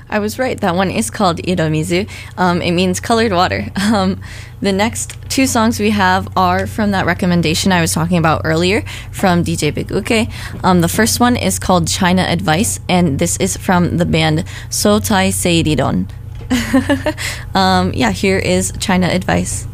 I was right. That one is called Iromizu. It means colored water. The next two songs we have are from that recommendation I was talking about earlier from DJ Big Uke. The first one is called China Advice, and this is from the band Sotai Seiriron. Yeah, here is China Advice.